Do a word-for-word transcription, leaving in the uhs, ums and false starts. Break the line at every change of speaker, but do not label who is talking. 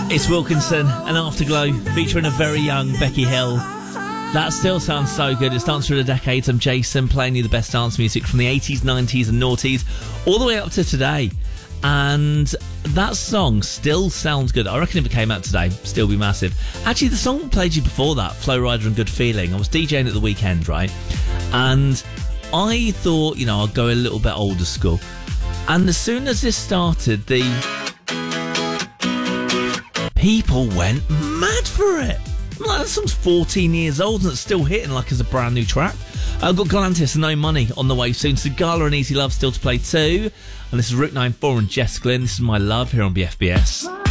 It's Wilkinson and Afterglow featuring a very young Becky Hill. That still sounds so good. It's Dance Through the Decades. I'm Jason, playing you the best dance music from the eighties, nineties and noughties all the way up to today. And that song still sounds good. I reckon if it came out today, still be massive. Actually, the song played you before that, Flow Rider and Good Feeling. I was DJing at the weekend, right? And I thought, you know, I'll go a little bit older school. And as soon as this started, the people went mad for it. Like, that song's fourteen years old and it's still hitting like it's a brand new track. I've got Galantis and No Money on the way soon. Sigala and Easy Love still to play too. And this is Route ninety-four and Jess Glynn. This is My Love here on B F B S.